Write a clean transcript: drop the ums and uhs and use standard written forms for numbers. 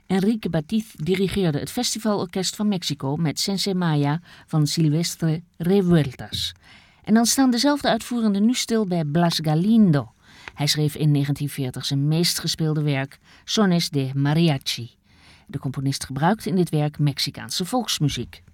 Enrique Batiz dirigeerde het Festivalorkest van Mexico met Sensei Maya van Silvestre Revueltas. En dan staan dezelfde uitvoerenden nu stil bij Blas Galindo. Hij schreef in 1940 zijn meest gespeelde werk, Sones de Mariachi. De componist gebruikte in dit werk Mexicaanse volksmuziek.